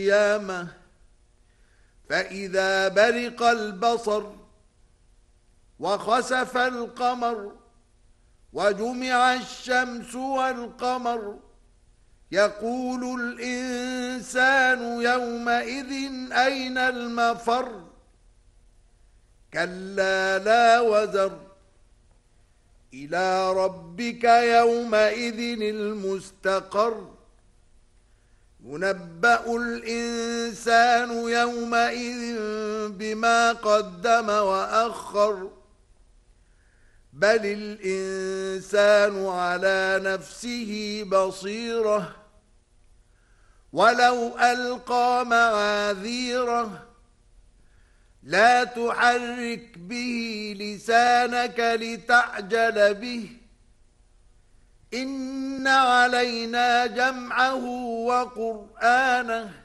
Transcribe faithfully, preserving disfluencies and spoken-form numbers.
القيامة فإذا برق البصر وخسف القمر وجمع الشمس والقمر يقول الإنسان يومئذ أين المفر كلا لا وزر إلى ربك يومئذ المستقر ينبأ الإنسان يومئذ بما قدم وأخر بل الإنسان على نفسه بصيرة ولو ألقى معاذيره لا تحرك به لسانك لتعجل به إن علينا جمعه وقرآنه